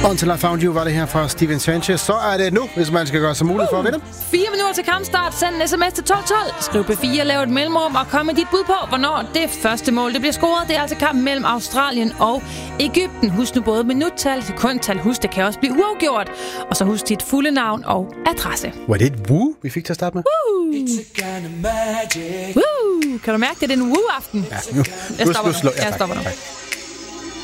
Until I Found You var det her fra Steven Sanchez. Så er det nu, hvis man skal gøre sig muligt for at vinde. 4 minutter til kampstart. Send en sms til 1212. Skriv P4, lav et mellemrum og kom med dit bud på, hvornår det første mål det bliver scoret. Det er altså kampen mellem Australien og Egypten. Husk nu både minuttal, sekundtal. Husk, det kan også blive uafgjort. Og så husk dit fulde navn og adresse. Var det et woo, vi fik til at starte med? Woo! Kan du mærke, det er en woo-aften? Ja, nu. Jeg stopper nu.